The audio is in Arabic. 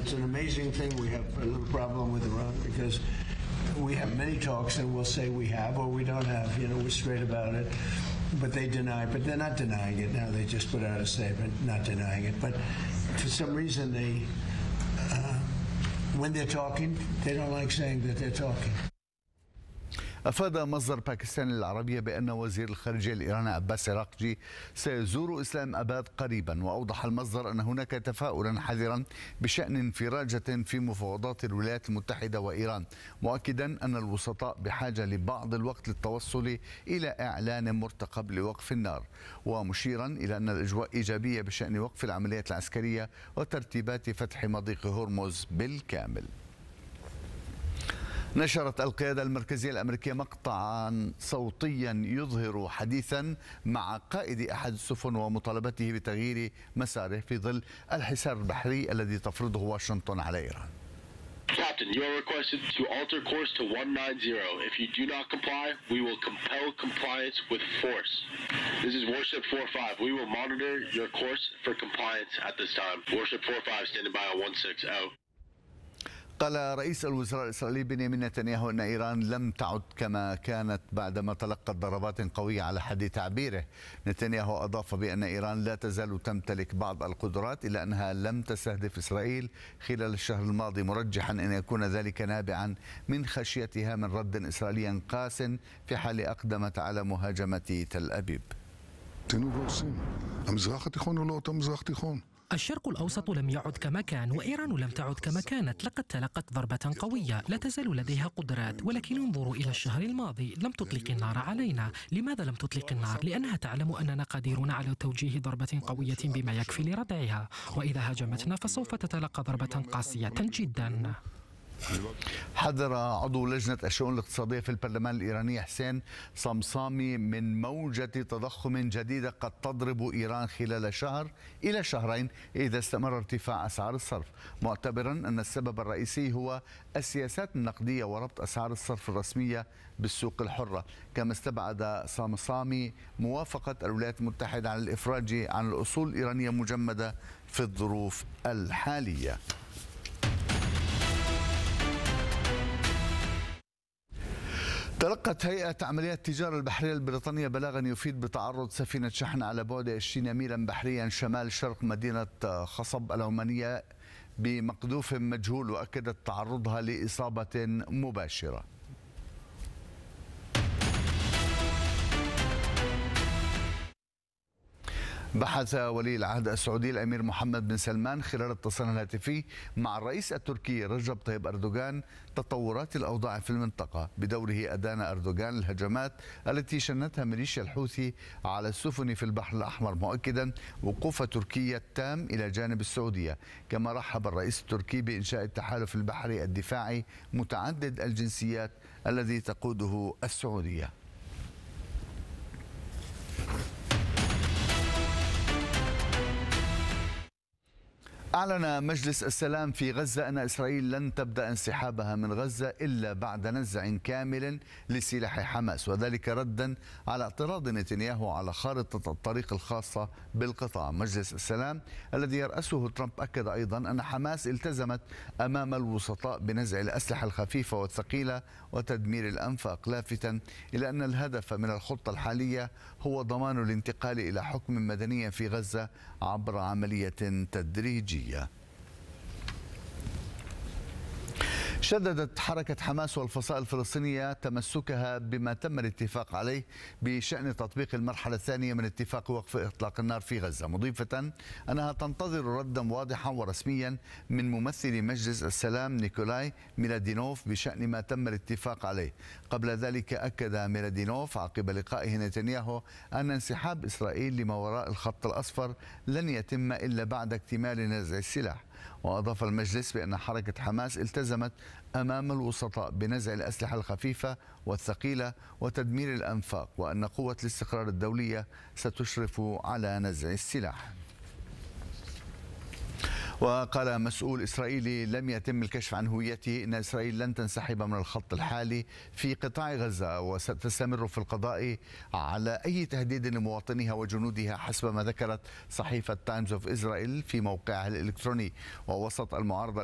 it's an amazing thing we have a little problem with Iran because we have many talks and we'll say we have or we don't have. You know, we're straight about it. But they deny, but they're not denying it now. They just put out a statement not denying it. But for some reason, when they're talking, they don't like saying that they're talking. أفاد مصدر باكستان العربية بأن وزير الخارجية الإيراني عباس عراقجي سيزور إسلام آباد قريبا، وأوضح المصدر أن هناك تفاؤلا حذرا بشأن انفراجة في مفاوضات الولايات المتحدة وإيران، مؤكدا أن الوسطاء بحاجة لبعض الوقت للتوصل إلى إعلان مرتقب لوقف النار، ومشيرا إلى أن الأجواء إيجابية بشأن وقف العمليات العسكرية وترتيبات فتح مضيق هرمز بالكامل. نشرت القيادة المركزية الأمريكية مقطعا صوتيا يظهر حديثا مع قائد أحد السفن ومطالبته بتغيير مساره في ظل الحصار البحري الذي تفرضه واشنطن على إيران. Captain, you are requested to alter course to 190. If you do not comply, we will compel compliance with force. This is Warship 45. We will monitor your course for compliance at this time. Warship 45 standing by on 16 out. قال رئيس الوزراء الإسرائيلي بنيامين نتنياهو أن إيران لم تعد كما كانت بعدما تلقت ضربات قوية على حد تعبيره. نتنياهو أضاف بأن إيران لا تزال تمتلك بعض القدرات إلا أنها لم تستهدف إسرائيل خلال الشهر الماضي، مرجحا أن يكون ذلك نابعا من خشيتها من رد إسرائيلي قاس في حال أقدمت على مهاجمة تل أبيب. الشرق الأوسط لم يعد كما كان، وإيران لم تعد كما كانت. لقد تلقت ضربة قوية، لا تزال لديها قدرات، ولكن انظروا إلى الشهر الماضي، لم تطلق النار علينا. لماذا لم تطلق النار؟ لأنها تعلم أننا قادرون على توجيه ضربة قوية بما يكفي لردعها، وإذا هاجمتنا فسوف تتلقى ضربة قاسية جدا. حذر عضو لجنة الشؤون الاقتصادية في البرلمان الإيراني حسين صمصامي من موجة تضخم جديدة قد تضرب إيران خلال شهر إلى شهرين إذا استمر ارتفاع أسعار الصرف، معتبرا أن السبب الرئيسي هو السياسات النقدية وربط أسعار الصرف الرسمية بالسوق الحرة. كما استبعد صمصامي موافقة الولايات المتحدة على الإفراج عن الأصول الإيرانية مجمدة في الظروف الحالية. تلقت هيئة عمليات التجارة البحرية البريطانية بلاغا يفيد بتعرض سفينة شحن على بعد 20 ميلا بحريا شمال شرق مدينة خصب العمانية بمقذوف مجهول، وأكدت تعرضها لإصابة مباشرة. بحث ولي العهد السعودي الأمير محمد بن سلمان خلال اتصال هاتفي مع الرئيس التركي رجب طيب أردوغان تطورات الأوضاع في المنطقة. بدوره أدان أردوغان الهجمات التي شنتها ميليشيا الحوثي على السفن في البحر الأحمر، مؤكدا وقوف تركيا التام إلى جانب السعودية. كما رحب الرئيس التركي بإنشاء التحالف البحري الدفاعي متعدد الجنسيات الذي تقوده السعودية. أعلن مجلس السلام في غزة أن إسرائيل لن تبدأ انسحابها من غزة إلا بعد نزع كامل لسلاح حماس، وذلك ردا على اعتراض نتنياهو على خارطة الطريق الخاصة بالقطاع. مجلس السلام الذي يرأسه ترامب أكد أيضا أن حماس التزمت أمام الوسطاء بنزع الأسلحة الخفيفة والثقيلة وتدمير الأنفاق، لافتا إلى أن الهدف من الخطة الحالية هو ضمان الانتقال إلى حكم مدني في غزة عبر عملية تدريجية. شددت حركة حماس والفصائل الفلسطينية تمسكها بما تم الاتفاق عليه بشأن تطبيق المرحلة الثانية من اتفاق وقف إطلاق النار في غزة، مضيفة أنها تنتظر ردا واضحا ورسميا من ممثل مجلس السلام نيكولاي ميلادينوف بشأن ما تم الاتفاق عليه. قبل ذلك أكد ميلادينوف عقب لقائه نتنياهو أن انسحاب إسرائيل لما وراء الخط الأصفر لن يتم إلا بعد اكتمال نزع السلاح. وأضاف المجلس بأن حركة حماس التزمت أمام الوسطاء بنزع الأسلحة الخفيفة والثقيلة وتدمير الأنفاق، وأن قوة الاستقرار الدولية ستشرف على نزع السلاح. وقال مسؤول إسرائيلي لم يتم الكشف عن هويته إن إسرائيل لن تنسحب من الخط الحالي في قطاع غزة وستستمر في القضاء على أي تهديد لمواطنيها وجنودها، حسب ما ذكرت صحيفة تايمز اوف إسرائيل في موقعها الإلكتروني. ووسط المعارضة